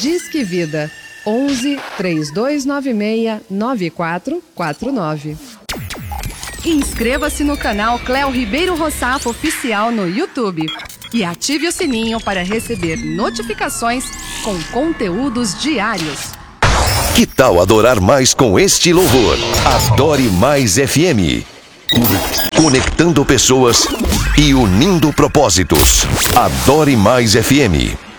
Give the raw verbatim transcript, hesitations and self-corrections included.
Disque Vida onze, três dois nove seis, nove quatro quatro nove. Inscreva-se no canal Cléo Ribeiro Rossafo Oficial no YouTube e ative o sininho para receber notificações com conteúdos diários. Que tal adorar mais com este louvor? Adore Mais F M. Conectando pessoas e unindo propósitos. Adore Mais F M.